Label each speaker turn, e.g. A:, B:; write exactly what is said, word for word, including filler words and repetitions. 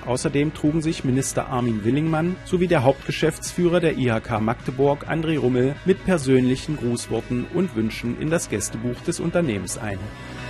A: Außerdem trugen sich Minister Armin Willingmann sowie der Hauptgeschäftsführer der I H K Magdeburg, André Rummel, mit persönlichen Grußworten und Wünschen in das Gästebuch des Unternehmens ein.